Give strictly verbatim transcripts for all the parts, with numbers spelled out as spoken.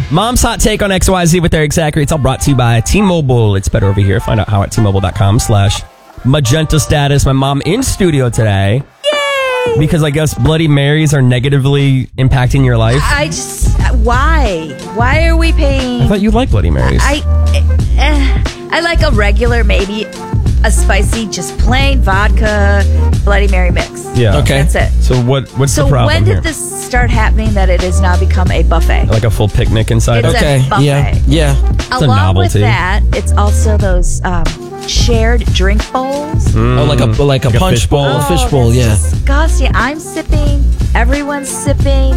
Mom's Hot Take on X Y Z with Eric Zachary. It's all brought to you by T-Mobile. It's better over here. Find out how at T-Mobile.com slash magenta status. My mom in studio today. Yay! Because I guess Bloody Marys are negatively impacting your life. I just, why? Why are we paying? I thought you liked Bloody Marys. I, uh, I like a regular, maybe a spicy, just plain vodka Bloody Mary mix. Yeah. Okay. That's it. So what? What's So the problem when did here? this start happening that it has now become a buffet? Like a full picnic inside? It's of- a Okay. buffet. Yeah. Yeah. a Along novelty. with that, it's also those um, shared drink bowls. Mm. Oh, like a like a Like a punch fish bowl, bowl? a fish Oh, bowl. Yeah. that's disgusting. I'm sipping. Everyone's sipping.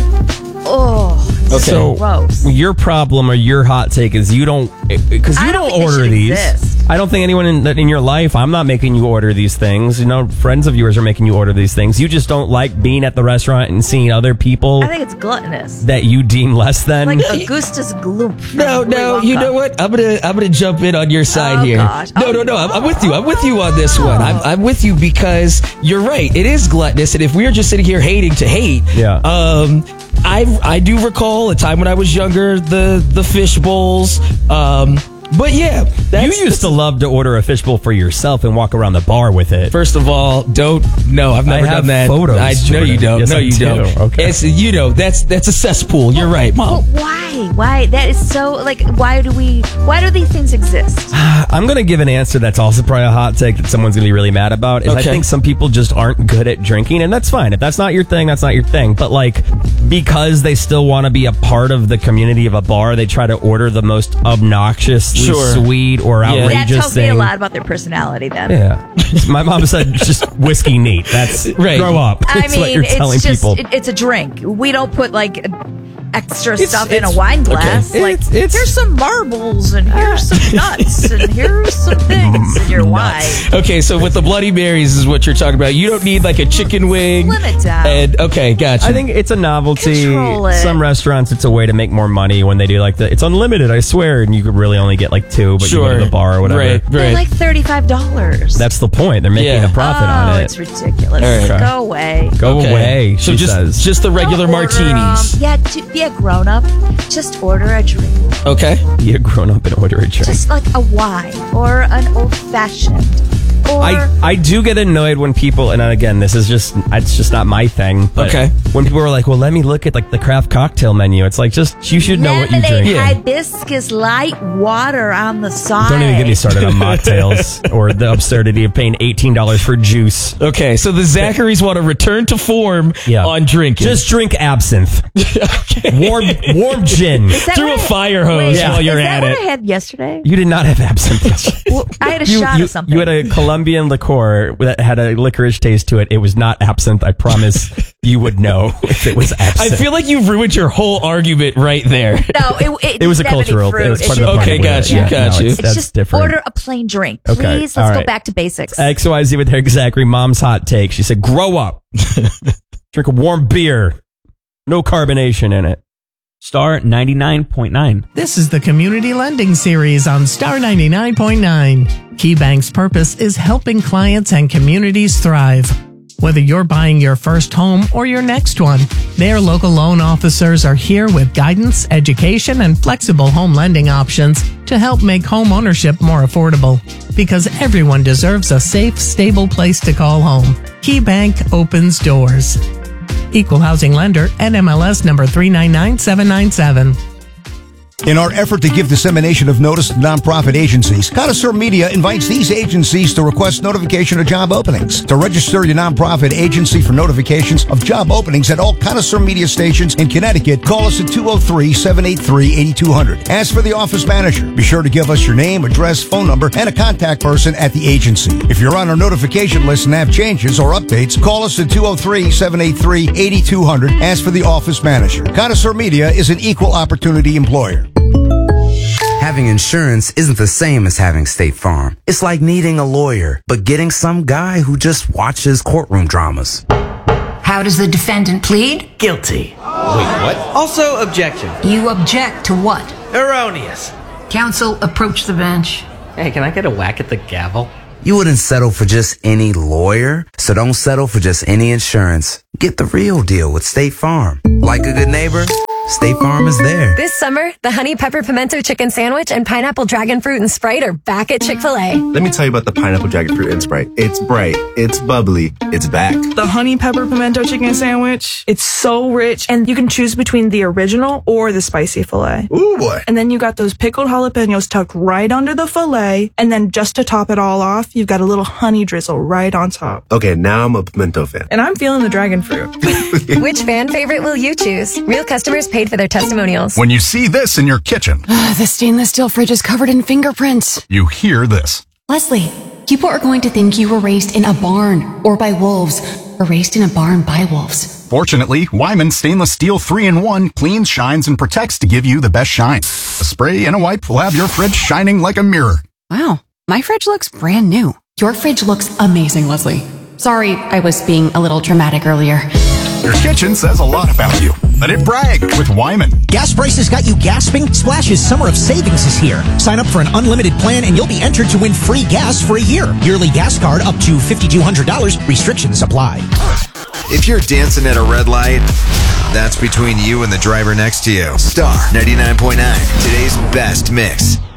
Oh, it's Okay. so So gross. your problem or your hot take is you don't because you I don't don't think they order should these. exist. I don't think anyone in, in your life. I'm not making you order these things. You know, friends of yours are making you order these things. You just don't like being at the restaurant and seeing other people I think it's gluttonous. that you deem less than. Like Augustus Gloop. from No, Willy no. You Wonka. know what? I'm gonna I'm gonna jump in on your side Oh, here. gosh. No, Oh, no, no. I'm, I'm no. with you. I'm with you on this one. I'm, I'm with you because you're right. It is gluttonous, and if we are just sitting here hating to hate, Yeah. Um, I I do recall a time when I was younger, the the fish bowls. Um, but yeah, that's, you used to love to order a fishbowl for yourself and walk around the bar with it. First of all, don't no, I've never I have done that. photos, I know Jordan. you don't. Yes, no, I you do. don't. Okay. It's, you know that's that's a cesspool. You're right, Well, Mom. why? Why? That is so, like, why do we, why do these things exist? I'm going to give an answer that's also probably a hot take that someone's going to be really mad about. Is I Okay. think some people just aren't good at drinking, and that's fine. If that's not your thing, that's not your thing. But like, because they still want to be a part of the community of a bar, they try to order the most obnoxiously Sure. sweet or Yeah. outrageous That tells thing. me a lot about their personality then. Yeah, my mom said just whiskey neat. That's Right. Grow up. I That's mean, what you're it's telling just, people. it, it's a drink. We don't put, like, extra It's- stuff in a it's- wine glass. okay. Like, It's- it's- here's some marbles and here's some nuts and here's some things in your wine. Okay, so with the Bloody Marys is what you're talking about. You don't need like a chicken wing. Slim it down. And okay, gotcha. I think it's a novelty. Control it. Some restaurants, it's a way to make more money when they do like the. It's unlimited, I swear, and you could really only get like two, but you sure go to the bar or whatever. Right, They're right. like thirty-five dollars. That's the point. They're making Yeah. a profit oh, on it. it's ridiculous. All right. Go away. Go Okay. away, So she just says. just the regular Don't order, martinis. Um, yeah, to be a grown up, just order a drink. Okay. Be a grown up and order a drink. Just like a wine or an old fashioned. Or I, I do get annoyed when people, and again, this is just, it's just not my thing. But Okay. when people are like, well, let me look at like the craft cocktail menu. It's like, just, you should know what you lemonade, drink. hibiscus, light water on the side. Don't even get me started on mocktails or the absurdity of paying eighteen dollars for juice. Okay. So the Zacharys want to return to form Yeah. on drinking. Just drink absinthe. Warm, warm gin. Is that through what a I- fire hose wait, while you're is at that it. what I had yesterday? You did not have absinthe yesterday. Well, I had a You, shot you- of something. you had a Colombian liqueur that had a licorice taste to it. It was not absinthe. I promise you would know if it was I absinthe. feel like you've ruined your whole argument right there. no, it, it, it was a didn't have any cultural. fruit. It was part It of the didn't Okay, have party. any- gotcha, Yeah, gotcha. No, it's, It's that's just different. order a plain drink, Okay, please. all Let's right. go back to basics. X Y Z with Eric Zachary, mom's hot take. She said, grow up. Drink a warm beer. No carbonation in it. Star ninety-nine point nine. This is the Community Lending Series on Star ninety-nine point nine. KeyBank's purpose is helping clients and communities thrive. Whether you're buying your first home or your next one, their local loan officers are here with guidance, education, and flexible home lending options to help make home ownership more affordable. Because everyone deserves a safe, stable place to call home. KeyBank opens doors. Equal housing lender, N M L S number three nine nine seven nine seven. In our effort to give dissemination of notice to nonprofit agencies, Connoisseur Media invites these agencies to request notification of job openings. To register your nonprofit agency for notifications of job openings at all Connoisseur Media stations in Connecticut, call us at two oh three, seven eight three, eight two zero zero. Ask for the office manager. Be sure to give us your name, address, phone number, and a contact person at the agency. If you're on our notification list and have changes or updates, call us at two oh three, seven eight three, eight two zero zero. Ask for the office manager. Connoisseur Media is an equal opportunity employer. Having insurance isn't the same as having State Farm. It's like needing a lawyer, but getting some guy who just watches courtroom dramas. How does the defendant plead? Guilty. Wait, what? Also, objection. You object to what? Erroneous. Counsel, approach the bench. Hey, can I get a whack at the gavel? You wouldn't settle for just any lawyer, so don't settle for just any insurance. Get the real deal with State Farm. Like a good neighbor, State Farm is there. This summer, the Honey Pepper Pimento Chicken Sandwich and Pineapple Dragon Fruit and Sprite are back at Chick-fil-A. Let me tell you about the Pineapple Dragon Fruit and Sprite. It's bright, it's bubbly, it's back. The Honey Pepper Pimento Chicken Sandwich, it's so rich, and you can choose between the original or the spicy filet. Ooh, boy. And then you got those pickled jalapenos tucked right under the filet, and then just to top it all off, you've got a little honey drizzle right on top. Okay, now I'm a pimento fan. And I'm feeling the dragon fruit. Which fan favorite will you choose? Real customers paid for their testimonials. When you see this in your kitchen, the stainless steel fridge is covered in fingerprints. You hear this. Leslie, people are going to think you were raised in a barn or by wolves, or raised in a barn by wolves. Fortunately, Wyman Stainless Steel three in one cleans, shines, and protects to give you the best shine. A spray and a wipe will have your fridge shining like a mirror. Wow, my fridge looks brand new. Your fridge looks amazing, Leslie. Sorry, I was being a little dramatic earlier. Your kitchen says a lot about you. Let it brag with Wyman. Gas prices got you gasping? Splash's Summer of Savings is here. Sign up for an unlimited plan and you'll be entered to win free gas for a year. Yearly gas card up to five thousand two hundred dollars. Restrictions apply. If you're dancing at a red light, that's between you and the driver next to you. Star ninety-nine point nine, today's best mix.